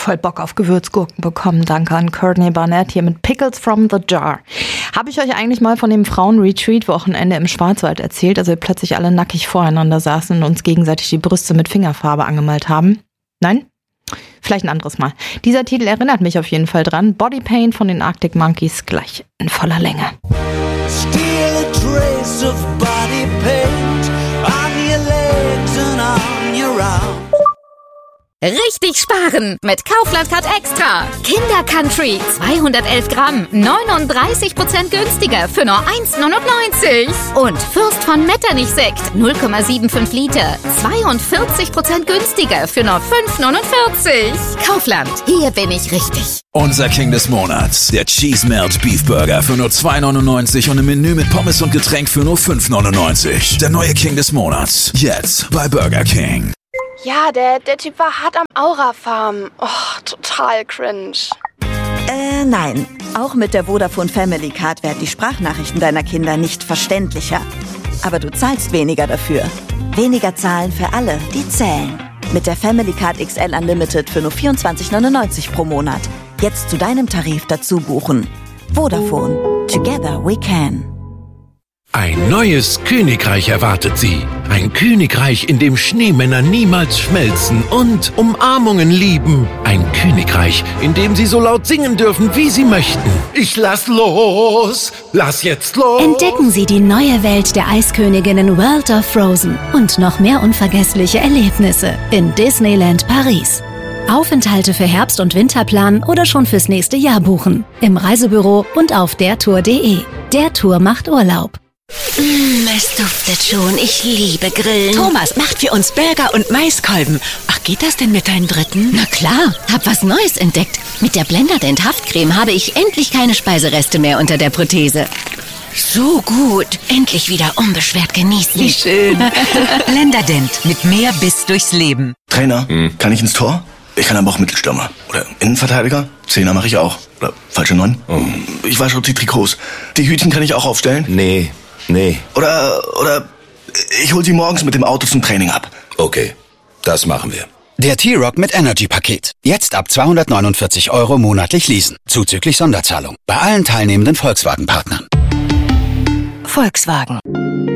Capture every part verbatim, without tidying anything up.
voll Bock auf Gewürzgurken bekommen. Danke an Courtney Barnett hier mit Pickles from the Jar. Habe ich euch eigentlich mal von dem Frauen-Retreat-Wochenende im Schwarzwald erzählt, als wir plötzlich alle nackig voreinander saßen und uns gegenseitig die Brüste mit Fingerfarbe angemalt haben? Nein? Vielleicht ein anderes Mal. Dieser Titel erinnert mich auf jeden Fall dran. Body Paint von den Arctic Monkeys, gleich in voller Länge. Still a trace of body paint on your legs and on your arms. Richtig sparen mit Kaufland Card Extra. Kinder Country zweihundertelf Gramm, neununddreißig Prozent günstiger für nur eins neunundneunzig. Und Fürst von Metternich Sekt null Komma fünfundsiebzig Liter, zweiundvierzig Prozent günstiger für nur fünf neunundvierzig. Kaufland, hier bin ich richtig. Unser King des Monats, der Cheese Melt Beef Burger für nur zwei neunundneunzig und ein Menü mit Pommes und Getränk für nur fünf neunundneunzig. Der neue King des Monats, jetzt bei Burger King. Ja, der, der Typ war hart am Aura-Farm. Oh, total cringe. Äh, nein. Auch mit der Vodafone Family Card werden die Sprachnachrichten deiner Kinder nicht verständlicher. Aber du zahlst weniger dafür. Weniger zahlen für alle, die zählen. Mit der Family Card X L Unlimited für nur vierundzwanzig neunundneunzig pro Monat. Jetzt zu deinem Tarif dazu buchen. Vodafone. Together we can. Ein neues Königreich erwartet Sie. Ein Königreich, in dem Schneemänner niemals schmelzen und Umarmungen lieben. Ein Königreich, in dem Sie so laut singen dürfen, wie Sie möchten. Ich lass los! Lass jetzt los! Entdecken Sie die neue Welt der Eisköniginnen World of Frozen und noch mehr unvergessliche Erlebnisse in Disneyland Paris. Aufenthalte für Herbst- und Winterplan oder schon fürs nächste Jahr buchen. Im Reisebüro und auf dertour punkt de. Der Tour macht Urlaub. Mm, es duftet schon. Ich liebe Grillen. Thomas macht für uns Burger und Maiskolben. Ach, geht das denn mit deinem dritten? Na klar, hab was Neues entdeckt. Mit der Blenderdent Haftcreme habe ich endlich keine Speisereste mehr unter der Prothese. So gut. Endlich wieder unbeschwert genießen. Wie schön. Blenderdent mit mehr Biss durchs Leben. Trainer, hm. kann ich ins Tor? Ich kann aber auch Mittelstürmer. Oder Innenverteidiger. Zehner mache ich auch. Oder falsche Neun. Oh. Ich wasche die Trikots. Die Hütchen kann ich auch aufstellen. Nee. Nee. Oder, oder ich hol sie morgens mit dem Auto zum Training ab. Okay, das machen wir. Der T-Rock mit Energy-Paket. Jetzt ab zweihundertneunundvierzig Euro monatlich leasen. Zuzüglich Sonderzahlung. Bei allen teilnehmenden Volkswagen-Partnern. Volkswagen.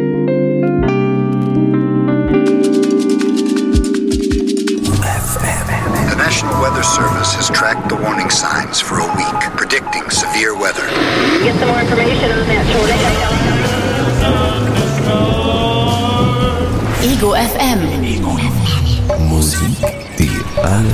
The National Weather Service has tracked the warning signs for a week, predicting severe weather. Get some more information on that shortage. Ego F M. Musik, die alle